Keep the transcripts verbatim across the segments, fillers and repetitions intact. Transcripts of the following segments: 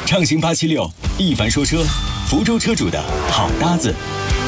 畅行八七六，一凡说车，福州车主的好搭子。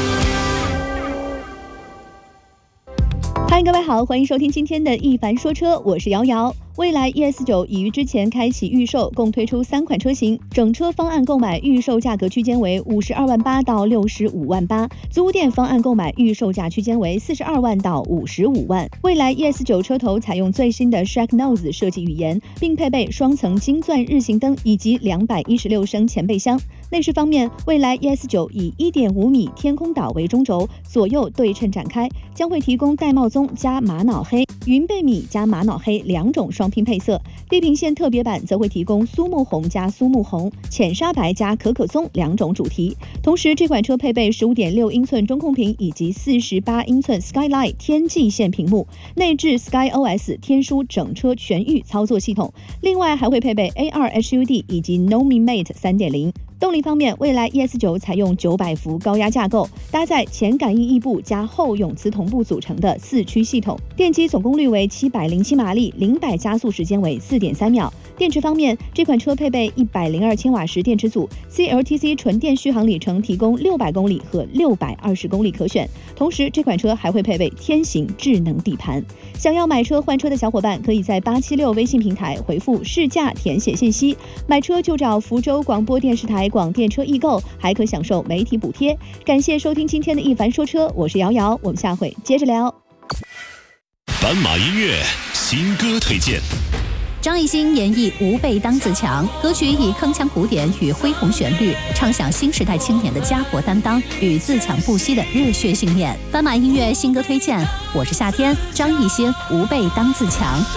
嗨，各位好，欢迎收听今天的一凡说车，我是瑶瑶。蔚来 E S 九 已于之前开启预售，共推出三款车型，整车方案购买预售价格区间为五十二万八到六十五万八，租店方案购买预售价区间为四十二万到五十五万。蔚来 E S 九 车头采用最新的 Shrek Nose 设计语言，并配备双层金钻日行灯以及两百一十六升前备箱。内饰方面，蔚来 E S 九 以 一点五米天空岛为中轴，左右对称展开，将会提供玳瑁棕加玛瑙黑、云贝米加玛瑙黑两种双拼配色。地平线特别版则会提供苏木红加苏木红、浅沙白加可可棕两种主题。同时，这款车配备 十五点六英寸中控屏以及四十八英寸 Skyline 天际线屏幕，内置 SkyOS 天书整车全域操作系统。另外还会配备 A 二 H U D 以及 Nomi Mate 三点零。动力方面，蔚来 E S 九 采用九百伏高压架构，搭载前感应翼部加后永磁同步组成的四驱系统，电机总功率为七百零七马力，零百加速时间为 四点三秒。电池方面，这款车配备一百零二千瓦时电池组 ，C L T C 纯电续航里程提供六百公里和六百二十公里可选。同时，这款车还会配备天行智能底盘。想要买车换车的小伙伴，可以在八七六微信平台回复试驾填写信息，买车就找福州广播电视台广电车易购，还可享受媒体补贴。感谢收听今天的一凡说车，我是瑶瑶，我们下回接着聊。 斑马音乐新歌推荐。 张艺兴演绎《吾辈当自强》，歌曲以铿锵古典与恢宏旋律，唱响新时代青年的家国担当与自强不息的热血信念。斑马音乐新歌推荐，我是夏天，张艺兴《吾辈当自强》。